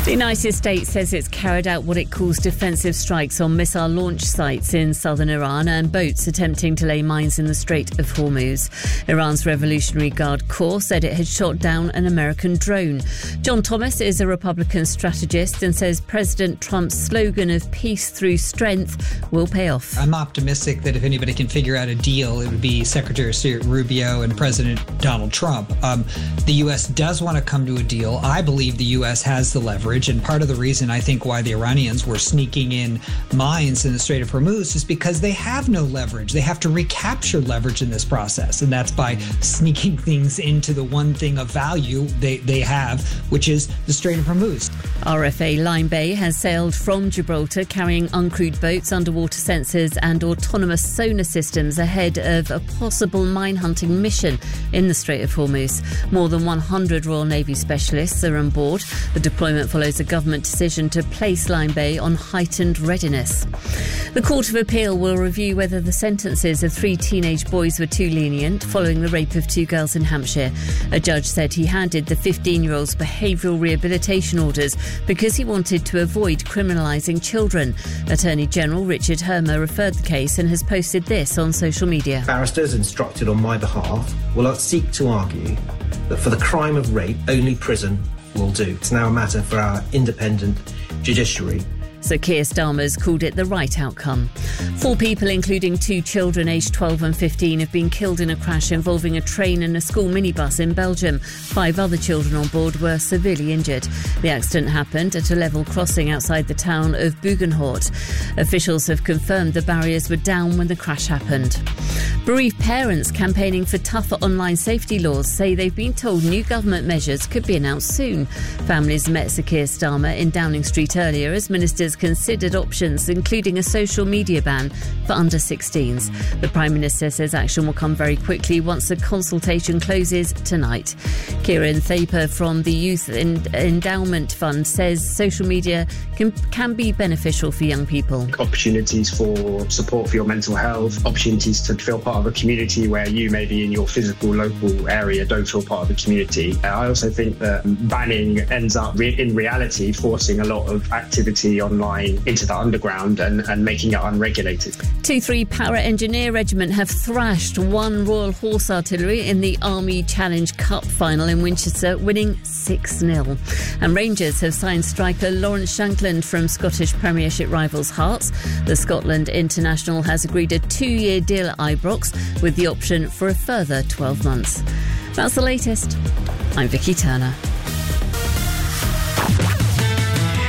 The United States says it's carried out what it calls defensive strikes on missile launch sites in southern Iran and boats attempting to lay mines in the Strait of Hormuz. Iran's Revolutionary Guard Corps said it had shot down an American drone. John Thomas is a Republican strategist and says President Trump's slogan of peace through strength will pay off. I'm optimistic that if anybody can figure out a deal, it would be Secretary of State Rubio and President Donald Trump. The U.S. does want to come to a deal. I believe the U.S. has the leverage. And part of the reason I think why the Iranians were sneaking in mines in the Strait of Hormuz is because they have no leverage. They have to recapture leverage in this process. And that's by sneaking things into the one thing of value they have, which is the Strait of Hormuz. RFA Line Bay has sailed from Gibraltar carrying uncrewed boats, underwater sensors and autonomous sonar systems ahead of a possible mine hunting mission in the Strait of Hormuz. More than 100 Royal Navy specialists are on board. The deployment follows a government decision to place Line Bay on heightened readiness. The Court of Appeal will review whether the sentences of 3 teenage boys were too lenient following the rape of 2 girls in Hampshire. A judge said he handed the 15-year-olds behavioural rehabilitation orders because he wanted to avoid criminalising children. Attorney General Richard Hermer referred the case and has posted this on social media. Barristers instructed on my behalf will seek to argue that for the crime of rape, only prison will do. It's now a matter for our independent judiciary. So Keir Starmer's called it the right outcome. 4 people, including 2 children aged 12 and 15, have been killed in a crash involving a train and a school minibus in Belgium. 5 other children on board were severely injured. The accident happened at a level crossing outside the town of Bugenhout. Officials have confirmed the barriers were down when the crash happened. Bereaved parents campaigning for tougher online safety laws say they've been told new government measures could be announced soon. Families met Sir Keir Starmer in Downing Street earlier as ministers considered options, including a social media ban for under 16s. The Prime Minister says action will come very quickly once the consultation closes tonight. Kieran Thaper from the Youth Endowment Fund says social media can be beneficial for young people. Opportunities for support for your mental health, opportunities to feel part of a community where you maybe in your physical local area don't feel part of the community. I also think that banning ends up in reality forcing a lot of activity online into the underground and making it unregulated. 2-3 Para Engineer Regiment have thrashed 1 Royal Horse Artillery in the Army Challenge Cup final in Winchester, winning 6-0. And Rangers have signed striker Lawrence Shankland from Scottish Premiership rivals Hearts. The Scotland international has agreed a 2-year deal at Ibrox with the option for a further 12 months. That's the latest. I'm Vicky Turner.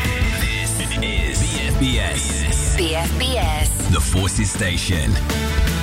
BFBS. The Forces Station.